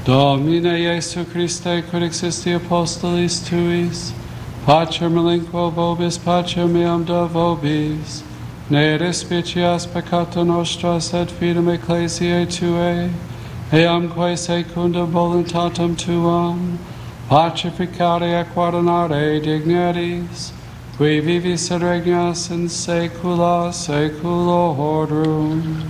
Domine Iesu Christe, quid existi apostolis tuis, Pacer melinquo vobis, pacer meam da vobis, ne respicias peccata nostra, sed fidem ecclesiae Tuae, eamque secundum voluntatem Tuam, pacificare et guardonare dignities, qui vivis et regnas in saecula saeculorum.